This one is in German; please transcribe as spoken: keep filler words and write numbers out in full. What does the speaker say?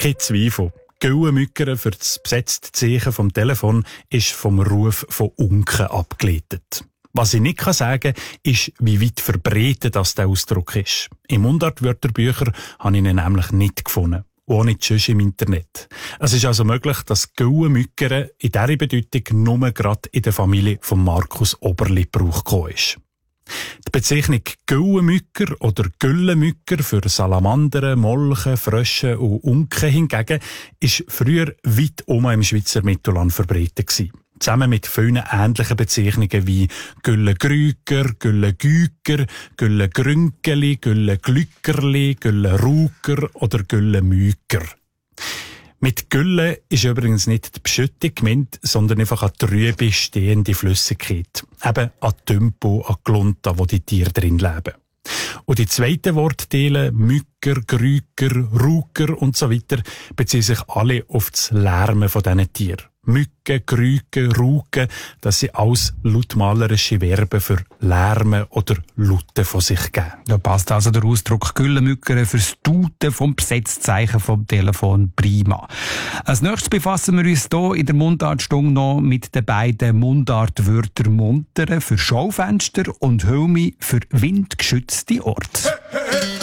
Kein Zweifel. Güllenmückern für das besetzte Zeichen vom Telefon ist vom Ruf von Unken abgeleitet. Was ich nicht sagen kann, ist, wie weit verbreitet das der Ausdruck ist. Im Mundart-Wörterbücher habe ich ihn nämlich nicht gefunden. Auch nicht sonst im Internet. Es ist also möglich, dass Güllenmückern in dieser Bedeutung nur gerade in der Familie von Markus Oberli Brauch gekommen ist. Die Bezeichnung Güllenmücker oder Güllenmücker für Salamandern, Molchen, Frösche und Unken hingegen ist früher weit um im Schweizer Mittelland verbreitet gewesen. Zusammen mit vielen ähnlichen Bezeichnungen wie Güllengrüger, Güllengüger, Güllengrünkeli, Güllenglückerli, Güllenruger oder Güllenmüker. Mit Gülle ist übrigens nicht die Beschüttung gemeint, sondern einfach eine trübe, stehende Flüssigkeit. Eben an Tümpo, an Glunta, wo die Tiere drin leben. Und die zweiten Wortteile, Mücker, Grüger, Ruger und so weiter, beziehen sich alle auf das Lärmen von diesen Tieren. Mücken, Grüge, Rugen, das sind alles lautmalerische Verben für Lärmen oder Lauten von sich geben. Da passt also der Ausdruck Güllenmückern fürs Tuten vom Besetzzeichen vom Telefon prima. Als nächstes befassen wir uns hier in der Mundartstunde noch mit den beiden Mundartwörtern Munteren für Schaufenster und Hülmi für windgeschützte Orte.